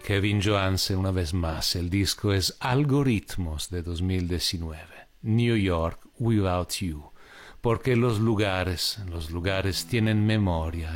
Kevin Johansen una vez más. El disco es Algoritmos de 2019. New York Without You. Porque los lugares tienen memoria